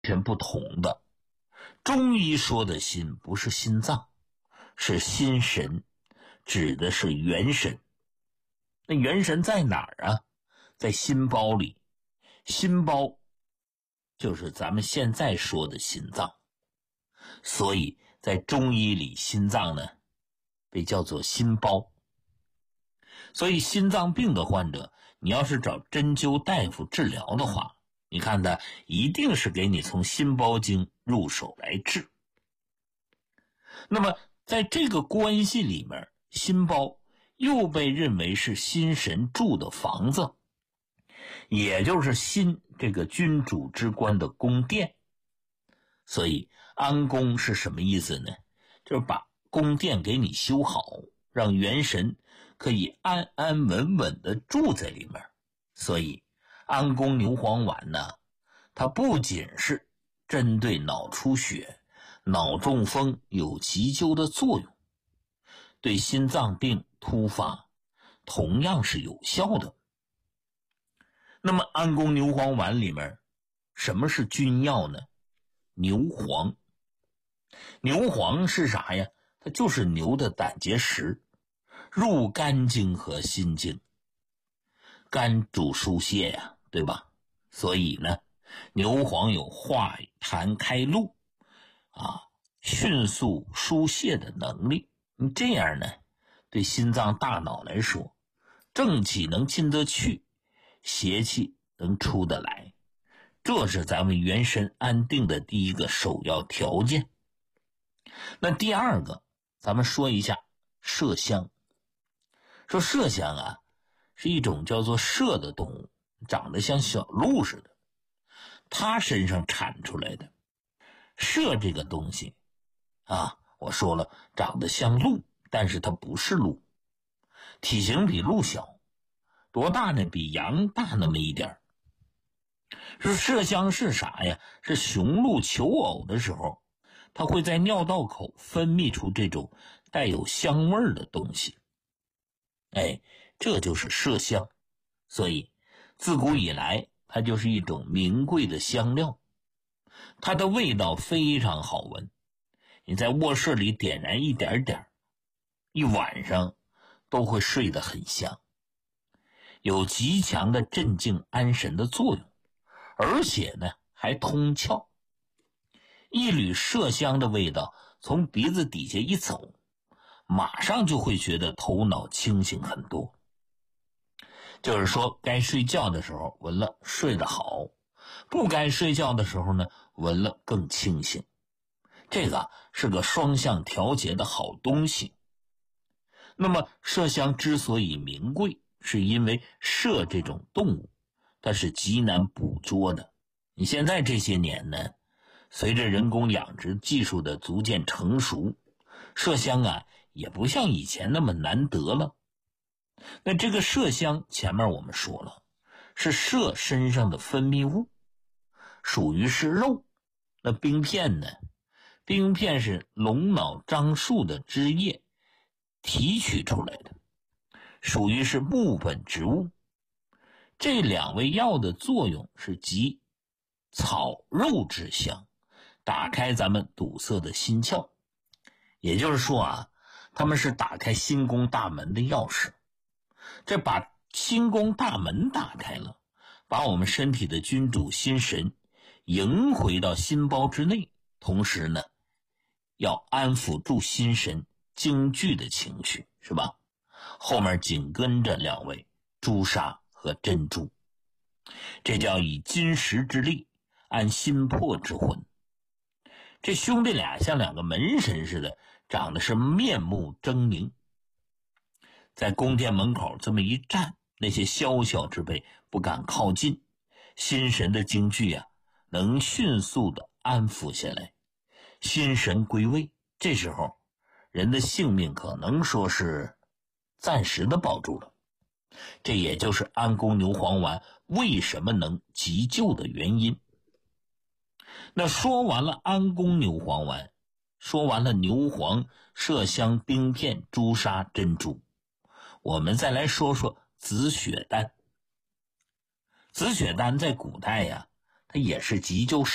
全不同的。中医说的心不是心脏，是心神，指的是元神。那元神在哪儿啊？在心包里。心包就是咱们现在说的心脏，所以在中医里心脏呢被叫做心包。所以心脏病的患者，你要是找针灸大夫治疗的话，你看他一定是给你从心包经入手来治。那么在这个关系里面，心包又被认为是心神住的房子，也就是心这个君主之官的宫殿。所以安宫是什么意思呢？就是把宫殿给你修好，让元神可以安安稳稳地住在里面。所以安宫牛黄丸呢，它不仅是针对脑出血、脑中风有急救的作用，对心脏病突发同样是有效的。那么安宫牛黄丸里面什么是君药呢？牛黄。牛黄是啥呀？它就是牛的胆结石，入肝经和心经。肝主疏泄呀，对吧？所以呢，牛黄有化痰开路迅速疏泄的能力。这样呢，对心脏大脑来说，正气能进得去，邪气能出得来，这是咱们元神安定的第一个首要条件。那第二个，咱们说一下麝香。说麝香啊，是一种叫做麝的动物，长得像小鹿似的，它身上产出来的。麝这个东西我说了，长得像鹿，但是它不是鹿，体型比鹿小，多大呢？比羊大那么一点。说麝香是啥呀？是雄鹿求偶的时候，它会在尿道口分泌出这种带有香味的东西。这就是麝香。所以自古以来，它就是一种名贵的香料，它的味道非常好闻。你在卧室里点燃一点点，一晚上都会睡得很香，有极强的镇静安神的作用，而且呢还通窍。一缕麝香的味道从鼻子底下一走，马上就会觉得头脑清醒很多。就是说该睡觉的时候闻了睡得好，不该睡觉的时候呢闻了更清醒。这个是个双向调节的好东西。那么麝香之所以名贵，是因为麝这种动物它是极难捕捉的。你现在这些年呢，随着人工养殖技术的逐渐成熟，麝香也不像以前那么难得了。那这个麝香前面我们说了，是麝身上的分泌物，属于是肉。那冰片呢？冰片是龙脑樟树的枝叶提取出来的，属于是木本植物。这两味药的作用是集草肉之香，打开咱们堵塞的心窍。也就是说他们是打开心宫大门的钥匙。这把心宫大门打开了，把我们身体的君主心神迎回到心包之内，同时呢要安抚住心神惊惧的情绪，是吧？后面紧跟着两位朱砂和珍珠，这叫以金石之力安心魄之魂。这兄弟俩像两个门神似的，长得是面目狰狞，在宫殿门口这么一站，那些宵小之辈不敢靠近，心神的惊惧能迅速的安抚下来，心神归位。这时候人的性命可能说是暂时的保住了。这也就是安宫牛黄丸为什么能急救的原因。那说完了安宫牛黄丸，说完了牛黄、麝香、冰片、朱砂、珍珠，我们再来说说紫雪丹。紫雪丹在古代它也是急救